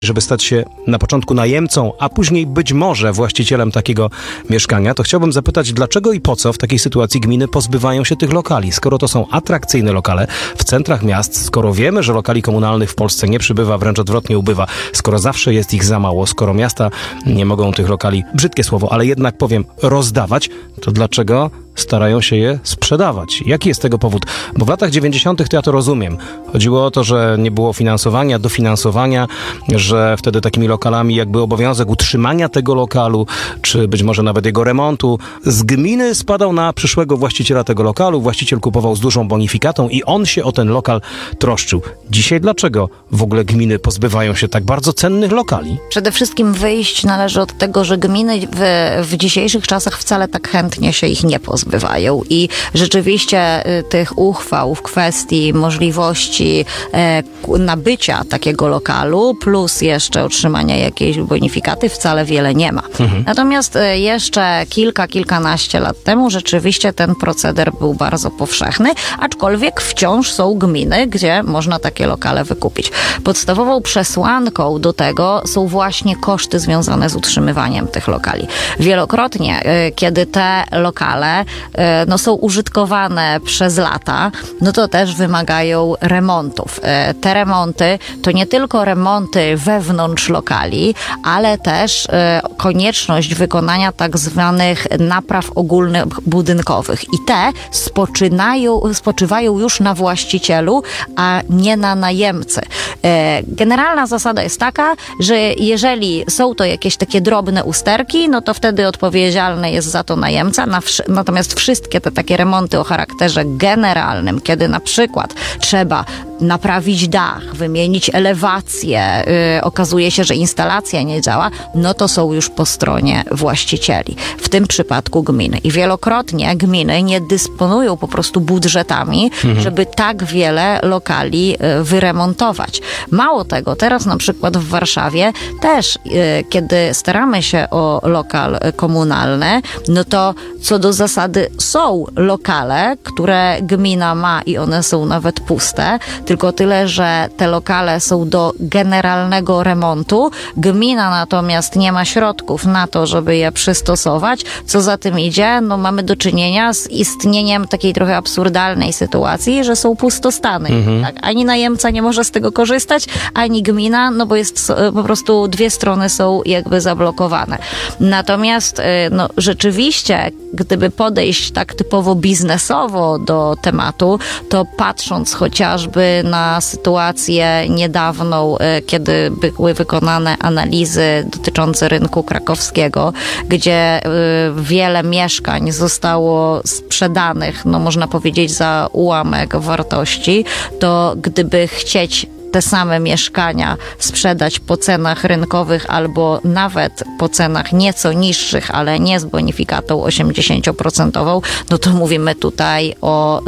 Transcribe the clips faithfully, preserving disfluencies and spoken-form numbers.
Żeby stać się na początku najemcą, a później być może właścicielem takiego mieszkania, to chciałbym zapytać, dlaczego i po co w takiej sytuacji gminy pozbywają się tych lokali, skoro to są atrakcyjne lokale w centrach miast, skoro wiemy, że lokali komunalnych w Polsce nie przybywa, wręcz odwrotnie ubywa, skoro zawsze jest ich za mało, skoro miasta nie mogą tych lokali, brzydkie słowo, ale jednak powiem, rozdawać, to dlaczego starają się je sprzedawać? Jaki jest tego powód? Bo w latach dziewięćdziesiątych to ja to rozumiem. Chodziło o to, że nie było finansowania, dofinansowania, że wtedy takimi lokalami jakby obowiązek utrzymania tego lokalu, czy być może nawet jego remontu, z gminy spadał na przyszłego właściciela tego lokalu. Właściciel kupował z dużą bonifikatą i on się o ten lokal troszczył. Dzisiaj dlaczego w ogóle gminy pozbywają się tak bardzo cennych lokali? Przede wszystkim wyjść należy od tego, że gminy w, w dzisiejszych czasach wcale tak chętnie się ich nie pozbywają. I rzeczywiście y, tych uchwał w kwestii możliwości y, nabycia takiego lokalu plus jeszcze otrzymania jakiejś bonifikaty wcale wiele nie ma. Mhm. Natomiast y, jeszcze kilka, kilkanaście lat temu rzeczywiście ten proceder był bardzo powszechny, aczkolwiek wciąż są gminy, gdzie można takie lokale wykupić. Podstawową przesłanką do tego są właśnie koszty związane z utrzymywaniem tych lokali. Wielokrotnie, y, kiedy te lokale no, są użytkowane przez lata, no to też wymagają remontów. Te remonty to nie tylko remonty wewnątrz lokali, ale też konieczność wykonania tak zwanych napraw ogólnych budynkowych. I te spoczynają, spoczywają już na właścicielu, a nie na najemcy. Generalna zasada jest taka, że jeżeli są to jakieś takie drobne usterki, no to wtedy odpowiedzialny jest za to najemca, natomiast wszystkie te takie remonty o charakterze generalnym, kiedy na przykład trzeba naprawić dach, wymienić elewację, yy, okazuje się, że instalacja nie działa, no to są już po stronie właścicieli. W tym przypadku gminy. I wielokrotnie gminy nie dysponują po prostu budżetami, mhm. żeby tak wiele lokali yy, wyremontować. Mało tego, teraz na przykład w Warszawie też, yy, kiedy staramy się o lokal komunalny, no to co do zasady są lokale, które gmina ma i one są nawet puste, tylko tyle, że te lokale są do generalnego remontu. Gmina natomiast nie ma środków na to, żeby je przystosować. Co za tym idzie, no mamy do czynienia z istnieniem takiej trochę absurdalnej sytuacji, że są pustostany. Mhm. Tak? Ani najemca nie może z tego korzystać, ani gmina, no bo jest po prostu dwie strony są jakby zablokowane. Natomiast no rzeczywiście, gdyby podejść tak typowo biznesowo do tematu, to patrząc chociażby na sytuację niedawną, kiedy były wykonane analizy dotyczące rynku krakowskiego, gdzie wiele mieszkań zostało sprzedanych, no można powiedzieć za ułamek wartości, to gdyby chcieć te same mieszkania sprzedać po cenach rynkowych albo nawet po cenach nieco niższych, ale nie z bonifikatą osiemdziesięcioprocentową, no to mówimy tutaj o y,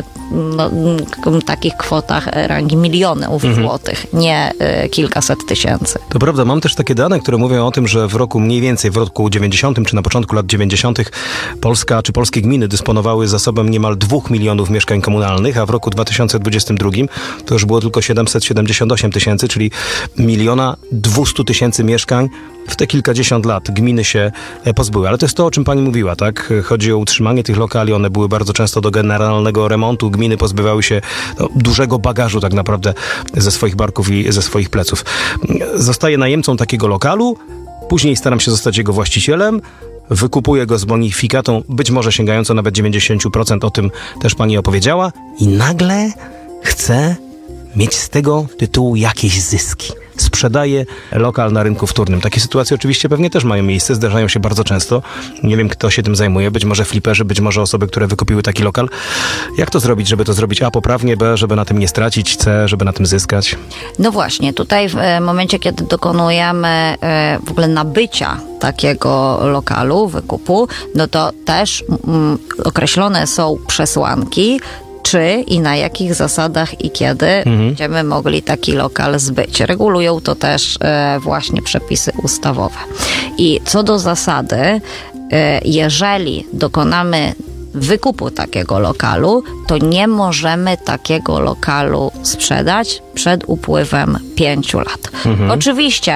no, takich kwotach rangi milionów mhm. złotych, nie y, kilkaset tysięcy. To prawda, mam też takie dane, które mówią o tym, że w roku mniej więcej, w roku dziewięćdziesiątym czy na początku lat dziewięćdziesiątych Polska czy polskie gminy dysponowały zasobem niemal dwóch milionów mieszkań komunalnych, a w roku dwa tysiące dwudziestym drugim to już było tylko siedemset siedemdziesiąt osiem tysięcy, czyli miliona dwustu tysięcy mieszkań w te kilkadziesiąt lat gminy się pozbyły. Ale to jest to, o czym pani mówiła, tak? Chodzi o utrzymanie tych lokali, one były bardzo często do generalnego remontu. Gminy pozbywały się no, dużego bagażu tak naprawdę ze swoich barków i ze swoich pleców. Zostaję najemcą takiego lokalu, później staram się zostać jego właścicielem, wykupuję go z bonifikatą, być może sięgającą nawet dziewięćdziesiąt procent, o tym też pani opowiedziała, i nagle chcę mieć z tego tytułu jakieś zyski. Sprzedaje lokal na rynku wtórnym. Takie sytuacje oczywiście pewnie też mają miejsce, zdarzają się bardzo często. Nie wiem, kto się tym zajmuje, być może fliperzy, być może osoby, które wykupiły taki lokal. Jak to zrobić, żeby to zrobić A poprawnie, B, żeby na tym nie stracić, C, żeby na tym zyskać? No właśnie, tutaj w momencie, kiedy dokonujemy w ogóle nabycia takiego lokalu, wykupu, no to też mm, określone są przesłanki, czy i na jakich zasadach i kiedy mhm. będziemy mogli taki lokal zbyć. Regulują to też e, właśnie przepisy ustawowe. I co do zasady, e, jeżeli dokonamy wykupu takiego lokalu, to nie możemy takiego lokalu sprzedać przed upływem pięciu lat. Mhm. Oczywiście